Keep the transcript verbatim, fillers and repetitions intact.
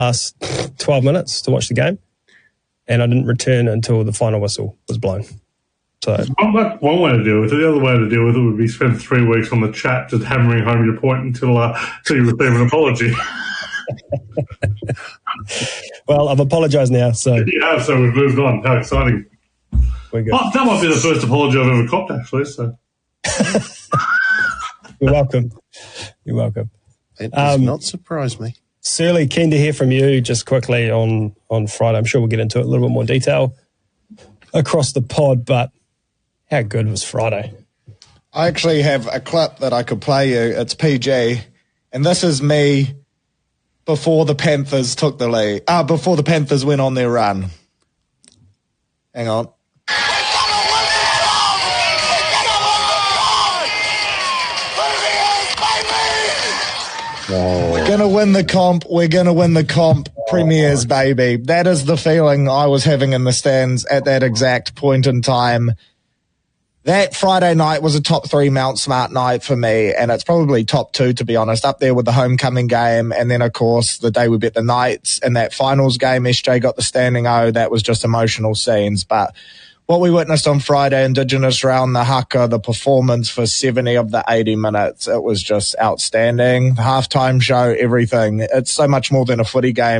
last twelve minutes to watch the game, and I didn't return until the final whistle was blown. So one, one way to deal with it. The other way to deal with it would be spend three weeks on the chat just hammering home your point until, uh, until you receive an apology. Well, I've apologised now. So yeah, so we've moved on. How exciting. We're good. Oh, that might be the first apology I've ever copped, actually. So You're welcome. You're welcome. It does Um, not surprise me. Surly, keen to hear from you just quickly on, on Friday. I'm sure we'll get into it in a little bit more detail across the pod, but how good was Friday? I actually have a clip that I could play you. It's P G, and this is me before the Panthers took the lead. Ah, uh, before the Panthers went on their run. Hang on. Oh. We're going to win the comp. We're going to win the comp. Premiers, baby. That is the feeling I was having in the stands at that exact point in time. That Friday night was a top three Mount Smart night for me, and it's probably top two, to be honest, up there with the homecoming game. And then, of course, the day we bet the Knights in that finals game, S J got the standing O. That was just emotional scenes. But what we witnessed on Friday, Indigenous round, the haka, the performance for seventy of the eighty minutes, it was just outstanding. The halftime show, everything. It's so much more than a footy game.